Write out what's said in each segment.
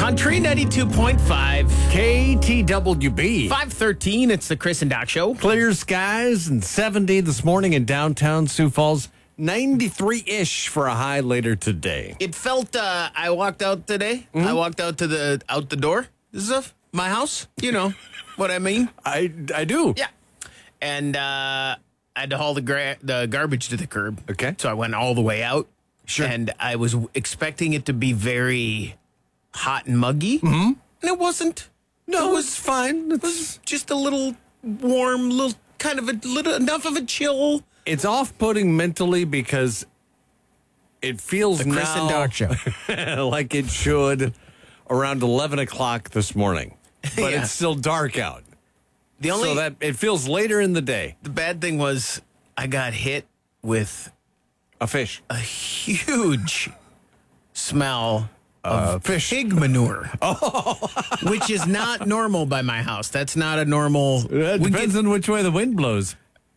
Country 92.5. KTWB. 513, it's the Chris and Doc Show. Clear skies and 70 this morning in downtown Sioux Falls. 93-ish for a high later today. It felt, I walked out today. I walked out to out the door. This is my house. You know what I mean? I do. Yeah. And I had to haul the garbage to the curb. Okay. So I went all the way out. Sure. And I was expecting it to be very hot and muggy. Mm-hmm. And it wasn't. No, it's fine. It was just a little warm, enough of a chill. It's off-putting mentally because it feels The Chris and Doc Show. like it should around 11 o'clock this morning. But Yeah. it's still dark out. So that it feels later in the day. the bad thing was I got hit with A fish. a huge smell of fish. pig manure, which is not normal by my house. That's not a normal. It depends on which way the wind blows.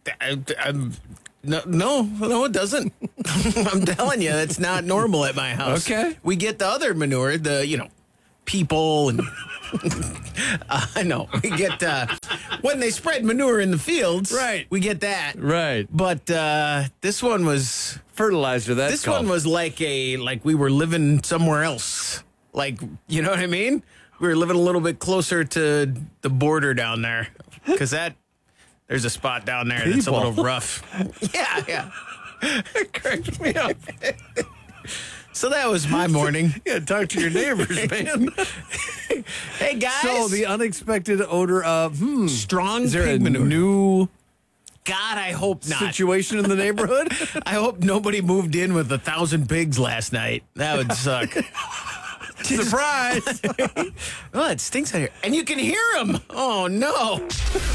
No, it doesn't. I'm telling you, that's not normal at my house. Okay. We get the other manure, people and I know we get when they spread manure in the fields. Right. We get that. Right. But this one was. Fertilizer, that's This called. one was like we were living somewhere else. Like, you know what I mean? We were living a little bit closer to the border down there. Because there's a spot down there that's a People. little rough. Yeah. It cracks me up. So that was my morning. Yeah, talk to your neighbors, man. Hey, guys. So the unexpected odor of, strong is there a pig manure. new God, I hope not. situation in the neighborhood? I hope nobody moved in with 1,000 pigs last night. That would suck. Surprise! Oh, it stinks out here. And you can hear them. Oh, no.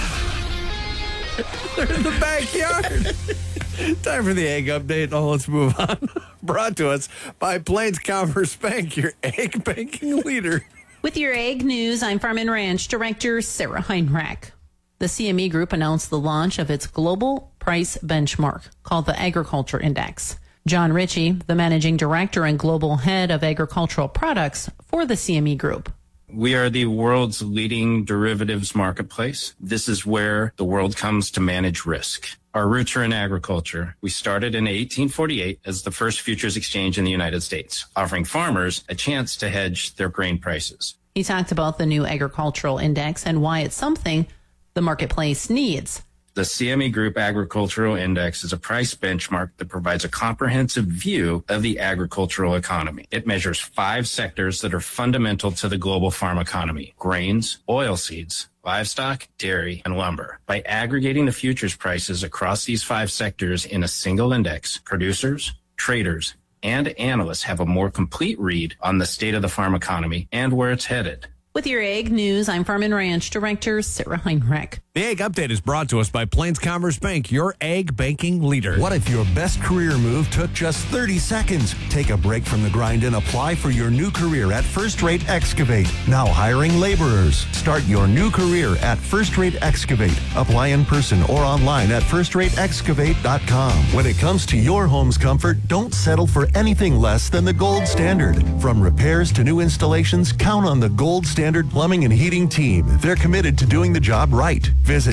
They're in the backyard. Time for the egg update. Oh, let's move on. Brought to us by Plains Commerce Bank, your egg banking leader. With your egg news, I'm Farm and Ranch Director Sarah Heinrich. The CME Group announced the launch of its global price benchmark called the Agriculture Index. John Ritchie, the managing director and global head of agricultural products for the CME Group. We are the world's leading derivatives marketplace. This is where the world comes to manage risk. Our roots are in agriculture. We started in 1848 as the first futures exchange in the United States, offering farmers a chance to hedge their grain prices. He talked about the new agricultural index and why it's something the marketplace needs. The CME Group Agricultural Index is a price benchmark that provides a comprehensive view of the agricultural economy. It measures 5 sectors that are fundamental to the global farm economy: grains, oilseeds, livestock, dairy, and lumber. By aggregating the futures prices across these 5 sectors in a single index, producers, traders, and analysts have a more complete read on the state of the farm economy and where it's headed. With your egg news, I'm Farm and Ranch Director Sarah Heinrich. The egg update is brought to us by Plains Commerce Bank, your egg banking leader. What if your best career move took just 30 seconds? Take a break from the grind and apply for your new career at First Rate Excavate. Now hiring laborers. Start your new career at First Rate Excavate. Apply in person or online at firstrateexcavate.com. When it comes to your home's comfort, don't settle for anything less than the gold standard. From repairs to new installations, count on the Gold Standard Plumbing and Heating team. They're committed to doing the job right. Visit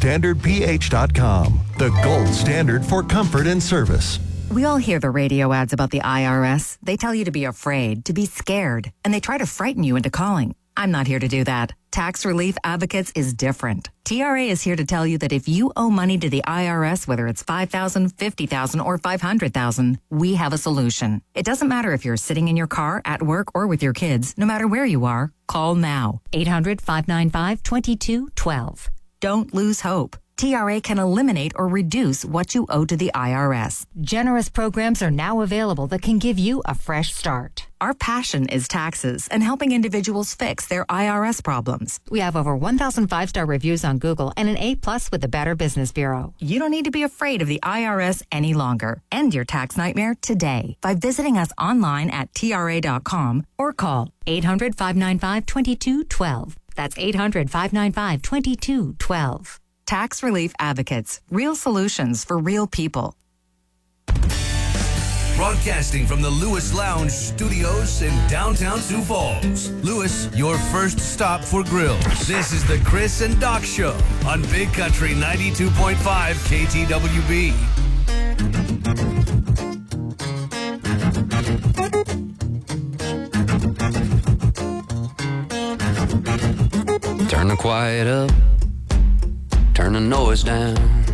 goldstandardph.com. The gold standard for comfort and service. We all hear the radio ads about the IRS. They tell you to be afraid, to be scared, and they try to frighten you into calling. I'm not here to do that. Tax Relief Advocates is different. TRA is here to tell you that if you owe money to the IRS, whether it's $5,000, $50,000, or $500,000, we have a solution. It doesn't matter if you're sitting in your car, at work, or with your kids. No matter where you are, call now. 800-595-2212. Don't lose hope. TRA can eliminate or reduce what you owe to the IRS. Generous programs are now available that can give you a fresh start. Our passion is taxes and helping individuals fix their IRS problems. We have over 1,000 5-star reviews on Google and an A+ with the Better Business Bureau. You don't need to be afraid of the IRS any longer. End your tax nightmare today by visiting us online at TRA.com or call 800-595-2212. That's 800-595-2212. Tax Relief Advocates. Real solutions for real people. Broadcasting from the Lewis Lounge Studios in downtown Sioux Falls. Lewis, your first stop for grills. This is the Chris and Doc Show on Big Country 92.5 KTWB. Turn the quiet up, turn the noise down.